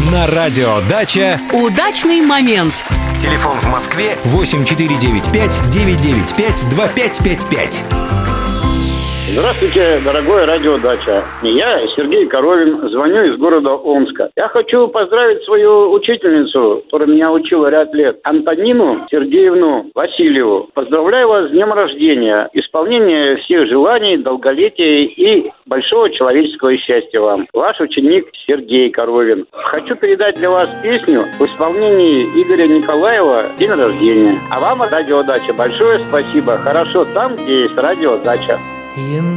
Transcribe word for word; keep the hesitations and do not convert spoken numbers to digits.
На радио «Дача» удачный момент. Телефон в Москве восемь четыре девять пять девять девять пять два пять пять пять. Здравствуйте, дорогое радио «Дача». Я Сергей Коровин, звоню из города Омска. Я хочу поздравить свою учительницу, которая меня учила ряд лет, Антонину Сергеевну Васильеву. Поздравляю вас с днем рождения, исполнения всех желаний, долголетия и большого человеческого счастья вам. Ваш ученик Сергей Коровин. Хочу передать для вас песню в исполнении Игоря Николаева «День рождения». А вам, радио «Дача», большое спасибо. Хорошо там, где есть радио «Дача».